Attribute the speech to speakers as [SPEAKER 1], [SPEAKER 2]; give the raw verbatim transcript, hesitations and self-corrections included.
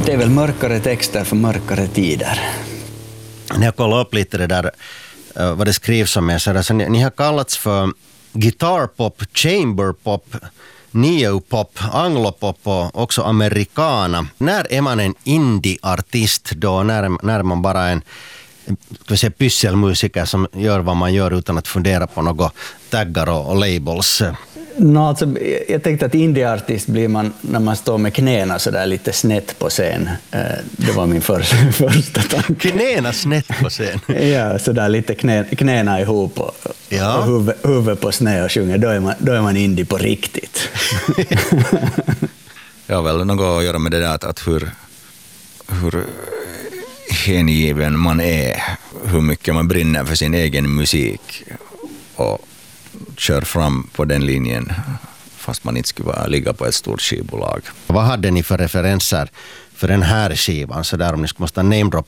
[SPEAKER 1] Det är väl mörkare texter för mörkare tider.
[SPEAKER 2] När jag kollar upp lite det där uh, vad det skrivs om er, så där, så ni, ni har kallats för guitarpop, chamberpop, neopop, anglopop och också americana. När är man en indie-artist då? När, när är man bara en ska vi säga, pysselmusiker som gör vad man gör utan att fundera på några taggar och, och labels?
[SPEAKER 1] No, alltså, jag tänkte att indie-artist blir man när man står med knäna så där lite snett på scen. Det var min för, första tanke.
[SPEAKER 2] Knäna snett på scen?
[SPEAKER 1] Ja, så där lite knä, knäna ihop och,
[SPEAKER 2] ja.
[SPEAKER 1] och huvud, huvud på snö och sjunger. Då är man, då är man indie på riktigt.
[SPEAKER 3] Ja, väl något att göra med det där att, att hur, hur hängiven man är, hur mycket man brinner för sin egen musik och kör fram på den linjen fast man inte skulle ligga på ett stort skivbolag.
[SPEAKER 2] Vad hade ni för referenser för den här skivan, så där om ni måste namedroppa